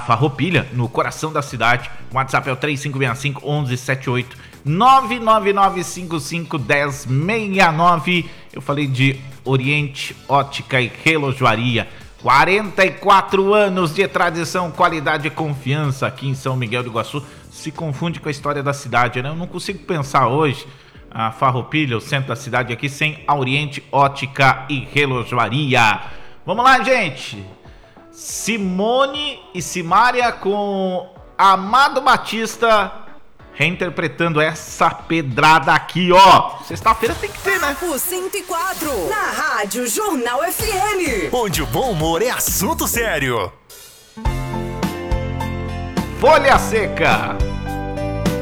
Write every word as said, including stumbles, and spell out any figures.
Farroupilha, no coração da cidade. O WhatsApp é o três cinco seis cinco, um um sete oito, nove nove nove cinco cinco um zero seis nove. Eu falei de Oriente Ótica e Relojoaria. quarenta e quatro anos de tradição, qualidade e confiança aqui em São Miguel do Iguaçu. Se confunde com a história da cidade, né? Eu não consigo pensar hoje a Farroupilha, o centro da cidade aqui, sem a Oriente Ótica e Relojoaria. Vamos lá, gente! Simone e Simária com Amado Batista reinterpretando essa pedrada aqui, ó. Sexta-feira tem que ter, né? O cento e quatro, na Rádio Jornal F M. Onde o bom humor é assunto sério. Folha Seca.